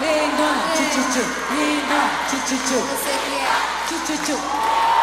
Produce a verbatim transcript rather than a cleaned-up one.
Ei, não, tchu, tchu, tchu. Ei, não, tchu, tchu, tchu. Você que é. Tchu, tchu, tchu.